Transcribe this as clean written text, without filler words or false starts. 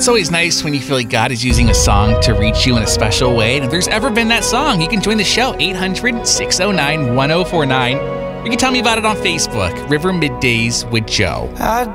It's always nice when you feel like God is using a song to reach you in a special way. And if there's ever been that song, you can join the show, 800-609-1049. You can tell me about it on Facebook, River Middays with Joe. I